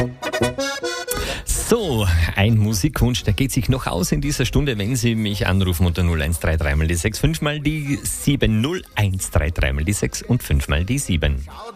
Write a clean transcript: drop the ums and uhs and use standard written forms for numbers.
So, ein Musikwunsch, der geht sich noch aus in dieser Stunde, wenn Sie mich anrufen unter 0133 mal die 6, 5 mal die 7, 0133 mal die 6 und 5 mal die 7.